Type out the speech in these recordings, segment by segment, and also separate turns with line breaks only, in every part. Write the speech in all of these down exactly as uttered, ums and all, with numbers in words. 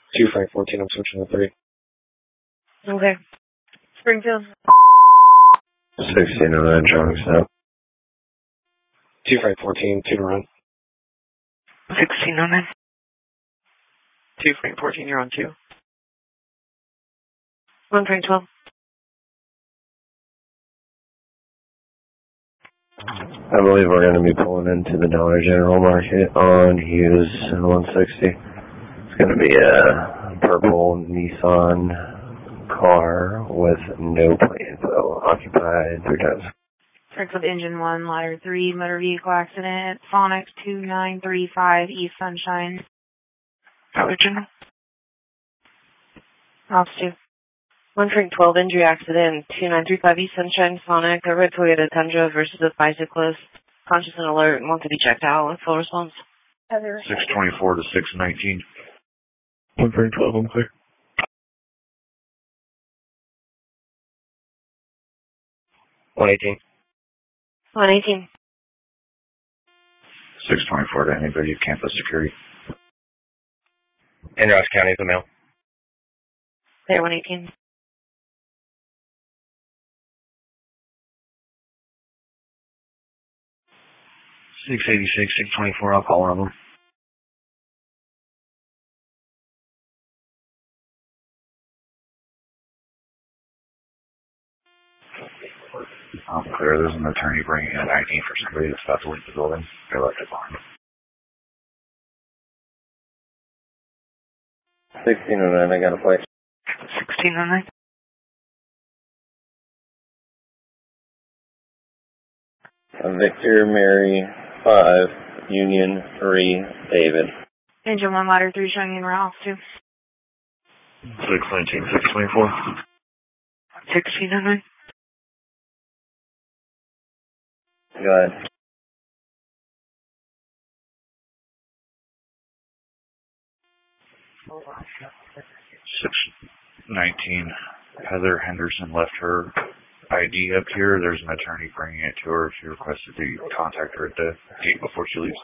two Frank fourteen, I'm switching to three.
Okay. Springfield.
sixteen oh nine, traffic stop.
two Frank fourteen, two to run.
sixteen oh nine.
two Frank fourteen, you're on two.
one Frank twelve.
I believe we're going to be pulling into the Dollar General Market on Hughes one sixty. It's going to be a purple Nissan car with no plate info, occupied three times.
Springfield engine one, ladder three, motor vehicle accident, Sonic two nine three five, East Sunshine. Dollar General. Ops two. one Frank twelve, injury accident, two nine three five East Sunshine, Sonic, a red Toyota Tundra versus a bicyclist. Conscious and alert, want to be checked out. Full response.
six twenty-four to six nineteen.
one Frank twelve, I'm clear. one eighteen.
one eighteen.
six twenty-four to anybody at campus security.
In Ross County, the mail.
Clear one eighteen.
six eighty-six, six twenty-four, I'll call one of them. I'm clear. There's an attorney bringing in I D for somebody that's about to leave the building. They left it behind.
sixteen oh nine, I got a plate.
sixteen oh nine.
Victor, Mary, five, Union, three, David.
Engine one, ladder three, showing in route two.
six nineteen, six twenty-four.
sixteen oh nine.
Go ahead.
six nineteen, Heather Henderson left her I D up here. There's an attorney bringing it to her. She requested that you contact her at the gate before she leaves.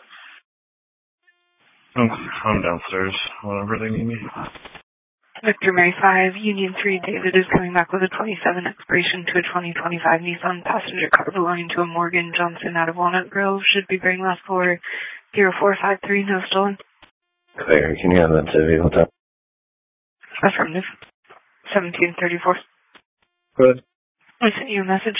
I'm, I'm downstairs whenever they need me.
Victor Mary five, Union three, David is coming back with a twenty-seven expiration to a twenty twenty-five Nissan passenger car belonging to a Morgan Johnson out of Walnut Grove. Should be bringing last for zero four five three, no stolen.
Clear, can you have that to vehicle time?
Affirmative. seventeen thirty-four.
Good.
I sent you a message.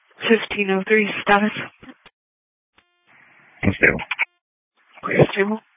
fifteen oh three, status.
Stable.
Clear, stable.